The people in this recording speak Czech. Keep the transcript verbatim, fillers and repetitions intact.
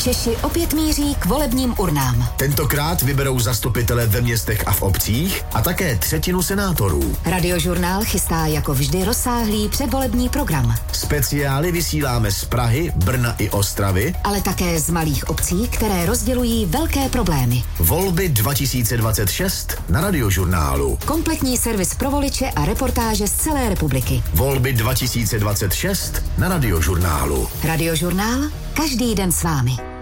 Češi opět míří k volebním urnám. Tentokrát vyberou zastupitele ve městech a v obcích a také třetinu senátorů. Radiožurnál chystá jako vždy rozsáhlý předvolební program. Speciály vysíláme z Prahy, Brna i Ostravy, ale také z malých obcí, které rozdělují velké problémy. Volby dva tisíce dvacet šest na Radiožurnálu. Kompletní servis pro voliče a reportáže z celé republiky. Volby dva tisíce dvacet šest na Radiožurnálu. Radiožurnál, každý den s vámi.